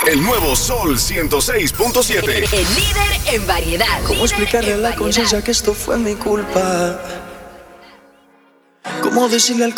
El nuevo Sol 106.7. El líder en variedad. ¿Cómo explicarle a la conciencia que esto fue mi culpa? ¿Cómo decirle al